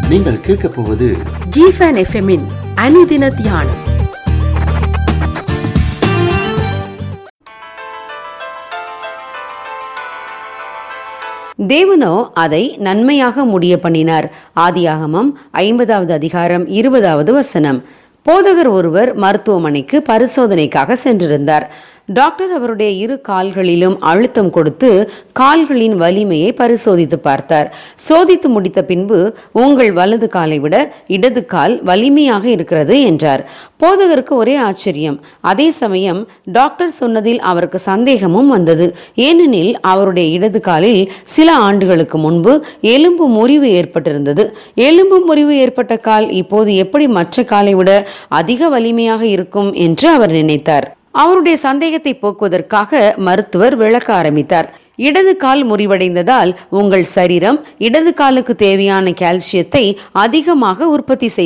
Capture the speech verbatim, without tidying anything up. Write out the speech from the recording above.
நீங்கள் கேட்கப் போவது ஜிஃபன் எஃப்எம்மின் அனுதின தியானம். தேவனோ அதை நன்மையாக முடிய பண்ணினார். ஆதியாகமம் ஐம்பதாவது அதிகாரம் இருபதாவது வசனம். போதகர் ஒருவர் மருத்துவமனைக்கு பரிசோதனைக்காக சென்றிருந்தார். டாக்டர் அவருடைய இரு கால்களிலும் அழுத்தம் கொடுத்து கால்களின் வலிமையை பரிசோதித்து பார்த்தார். சோதித்து முடித்த பின்பு, உங்கள் வலது காலை விட இடது கால் வலிமையாக இருக்கிறது என்றார். போதகருக்கு ஒரே ஆச்சரியம். அதே சமயம் டாக்டர் சொன்னதில் அவருக்கு சந்தேகமும் வந்தது. ஏனெனில் அவருடைய இடது காலில் சில ஆண்டுகளுக்கு முன்பு எலும்பு முறிவு ஏற்பட்டிருந்தது. எலும்பு முறிவு ஏற்பட்ட கால் இப்போது எப்படி மற்ற காலை விட அதிக வலிமையாக இருக்கும் என்று அவர் நினைத்தார். அவருடைய சந்தேகத்தை போக்குவதற்காக மருத்துவர் விளக்க ஆரம்பித்தார். இடது கால் முறிவடைந்ததால் உங்கள் சரீரம் இடது காலுக்கு தேவையான கால்சியத்தை அதிகமாக உற்பத்தி செய்ய